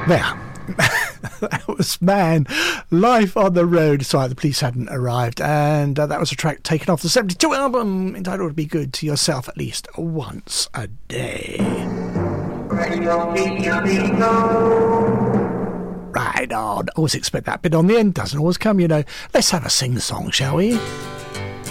There. That was Man, Life on the Road. Sorry, the police hadn't arrived. And that was a track taken off the 72 album entitled Be Good to Yourself At Least Once a Day. Right on. Always expect that bit on the end. Doesn't always come, you know. Let's have a sing-song, shall we?